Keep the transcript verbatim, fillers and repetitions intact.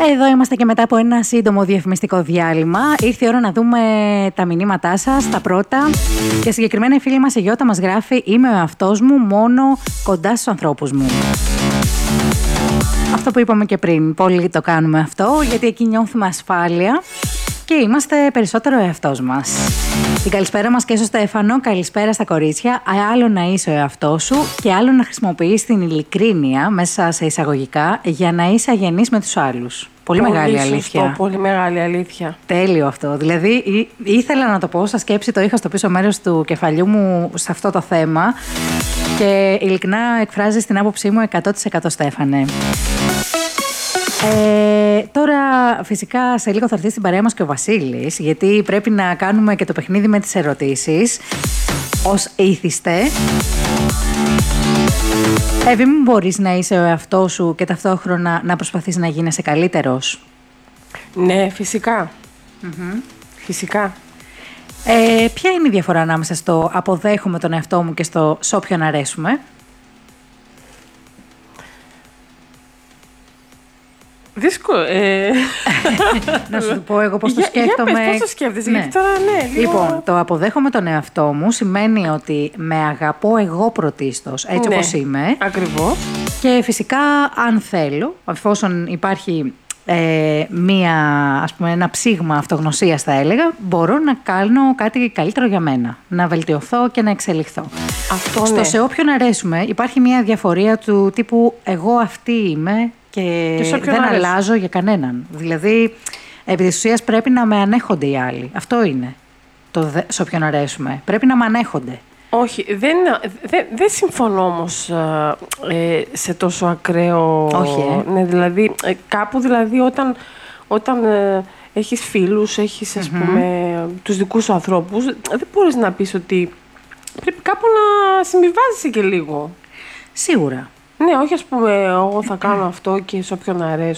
Εδώ είμαστε και μετά από ένα σύντομο διαφημιστικό διάλειμμα. Ήρθε η ώρα να δούμε τα μηνύματά σας, τα πρώτα. Και συγκεκριμένα η φίλη μας η Γιώτα μας γράφει: είμαι ο εαυτός μου μόνο κοντά στους ανθρώπους μου. Αυτό που είπαμε και πριν, πολύ το κάνουμε αυτό, γιατί εκεί νιώθουμε ασφάλεια και είμαστε περισσότερο ο εαυτός μας. Την καλησπέρα μας και στο Στέφανο, καλησπέρα στα κορίτσια. Άλλο να είσαι ο εαυτός σου και άλλο να χρησιμοποιείς την ειλικρίνεια μέσα σε εισαγωγικά για να είσαι αγενής με τους άλλους. Πολύ, πολύ μεγάλη σωστό, αλήθεια. Πολύ μεγάλη αλήθεια. Τέλειο αυτό. Δηλαδή ή, ήθελα να το πω, στα σκέψη το είχα στο πίσω μέρος του κεφαλιού μου σε αυτό το θέμα και ειλικρινά εκφράζεις την άποψή μου εκατό τοις εκατό, Στέφανε. Ε, τώρα φυσικά σε λίγο θα έρθει στην παρέα μας και ο Βασίλης, γιατί πρέπει να κάνουμε και το παιχνίδι με τις ερωτήσεις ως ήθιστε. Εύη, μην μπορείς να είσαι ο εαυτός σου και ταυτόχρονα να προσπαθείς να γίνεσαι καλύτερος? Ναι, φυσικά. Mm-hmm. Φυσικά. Ε, ποια είναι η διαφορά ανάμεσα στο αποδέχομαι τον εαυτό μου και στο σ' όποιον αρέσουμε? Δύσκολο. Ε... να σου πω εγώ πώς το σκέφτομαι. Για, για πες, πώς το σκέφτεσαι, ναι. γιατί τώρα ναι. Λίγο... Λοιπόν, το αποδέχομαι τον εαυτό μου σημαίνει ότι με αγαπώ εγώ πρωτίστως, έτσι ναι, όπως είμαι. Ακριβώς. Και φυσικά αν θέλω, εφόσον υπάρχει ε, μία, ας πούμε, ένα ψήγμα αυτογνωσίας θα έλεγα, μπορώ να κάνω κάτι καλύτερο για μένα. Να βελτιωθώ και να εξελιχθώ. Αυτό Στο ναι. σε όποιον αρέσουμε υπάρχει μία διαφορία του τύπου εγώ αυτή είμαι και, και δεν αρέσει. Αλλάζω για κανέναν. Δηλαδή, επί της ουσίας πρέπει να με ανέχονται οι άλλοι. Αυτό είναι το δε, σε όποιον αρέσουμε. Πρέπει να με ανέχονται. Όχι, δεν, δεν, δεν συμφωνώ όμως ε, σε τόσο ακραίο... Όχι, ε. Ναι, δηλαδή, ε, κάπου δηλαδή όταν, όταν ε, έχεις φίλους, έχεις ας mm-hmm. πούμε τους δικούς σου ανθρώπους, δεν μπορείς να πεις ότι πρέπει κάπου να συμβιβάζεσαι και λίγο. Σίγουρα. Ναι, όχι ας πούμε εγώ θα κάνω αυτό και σε όποιον αρέσει.